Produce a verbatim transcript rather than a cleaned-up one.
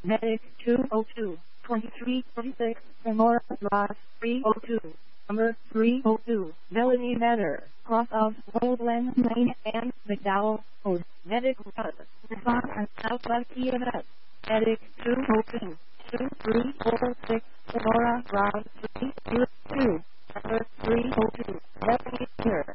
Medic two oh two, twenty-three forty-six, Sonora Drive, three oh two. Number three oh two, Melanie Manor, cross of Woodland Lane and McDowell Road. Medic one, Devon and Southwest E M S. Medic two oh two, two three four six, Sonora Drive, three oh two. Number three oh two, Melanie Manor.